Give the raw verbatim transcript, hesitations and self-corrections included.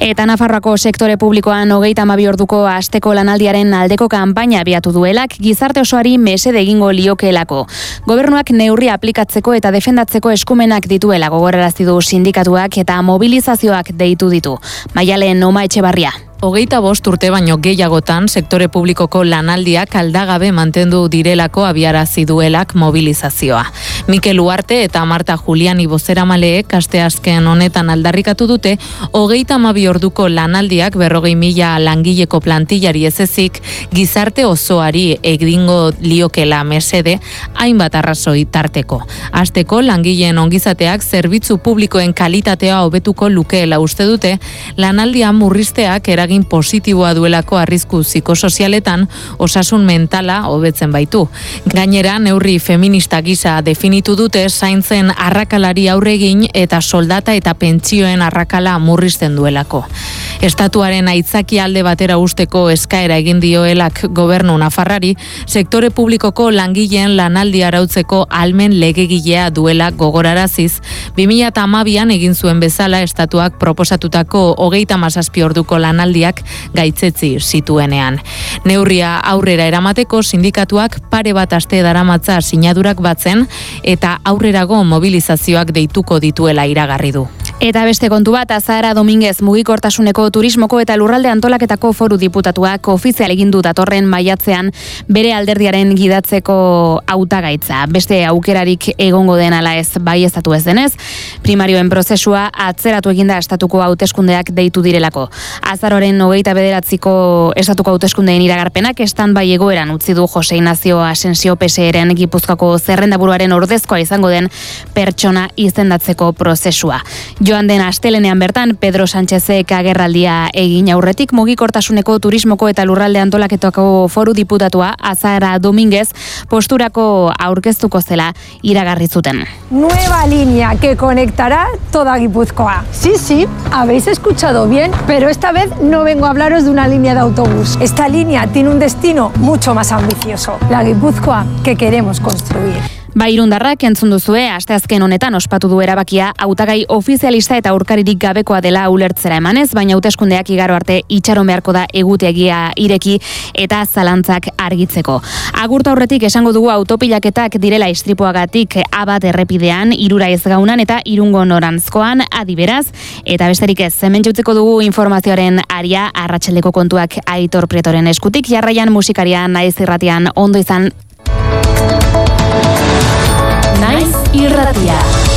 Eta Nafarroako sektore publikoan hogeita hamabi orduko asteko lanaldiaren aldeko kanpaina abiatu duelak gizarte osoari mesede egingo liokeelako. Gobernuak neurri aplikatzeko eta defendatzeko eskumenak dituela gogorarazi du sindikatuak eta mobilizazioak deitu ditu. Maialen Noma Etxebarria. Hogeita bost urte baino gehiagotan sektore publikoko lanaldiak aldagabe mantendu direlako abiarazi duelak mobilizazioa. Mikel Uarte eta Marta Juliani bozeramaleek asteazken honetan aldarrikatu dute hogeita hamabi orduko lanaldiak berrogei mila langileko plantillari ez ezik gizarte osoari egingo liokela mesede hainbat arrazoi tarteko. Hasteko langileen ongizateak zerbitzu publikoen kalitatea hobetuko lukeela uste dute, lanaldia murrizteak eragin positiboa duelako arrisku psikosozialetan osasun mentala hobetzen baitu. Gainera, neurri feminista gisa definitu dute zaintzen arrakalari aurre egin eta soldata eta pentsioen arrakala murrizten duelako. Estatuaren aitzaki alde batera usteko eskaera egin dioelak gobernu nafarrari, sektore publikoko langileen lanaldi arautzeko almen legegilea duela gogoraraziz, bi mila hamabian egin zuen bezala estatuak proposatutako hogeita hamazazpi orduko lanaldiak gaitzetzi zituenean. Neurria aurrera eramateko sindikatuak pare bat aste daramatza sinadurak batzen eta aurrerago mobilizazioak deituko dituela iragarri du. Eta beste kontu bat, Azahara Dominguez mugikortasuneko turismoko eta lurralde antolaketako foru diputatuak ofizial egin du datorren maiatzean bere alderdiaren gidatzeko hautagaitza. Beste aukerarik egongo den ala ez baieztatu ez denez, primarioen prozesua atzeratu eginda estatuko hauteskundeak deitu direlako. Azaroren hogeita bederatziko estatuko hauteskundeen iragarpenak stand-by egoeran utzi du Jose Ignacio Asensio P S E-ren Gipuzkoako zerrendaburuaren ordezkoa izango den pertsona izendatzeko prozesua. Joan den astelenean bertan, Pedro Sánchezek agerraldia egin aurretik mugikortasuneko turismoko eta lurralde antolaketako foru diputatua Azahara Dominguez posturako aurkeztuko zela iragarri zuten. Nueva línea que conectará toda Guipúzcoa. Sí, sí, habéis escuchado bien, pero esta vez no vengo a hablaros de una línea de autobús. Esta línea tiene un destino mucho más ambicioso, la Guipúzcoa que queremos construir. Bairundarrak entzun duzue, asteazken honetan ospatu du erabakia hautagai ofizialista eta aurkaririk gabekoa dela ulertzera emanez, baina hauteskundeak igaro arte itxaron beharko da egutegia ireki eta zalantzak argitzeko. Agurta aurretik esango dugu autopilaketak direla istripuagatik Abat errepidean, Iruraiz gaunan eta Irungo norantzkoan adiberaz, eta besterik ez, hemen utziko dugu informazioaren aria arratsaldeko kontuak Aitor Prietoren eskutik, jarraian musikaria Naiz Irratian ondo izan. Naiz Irratia.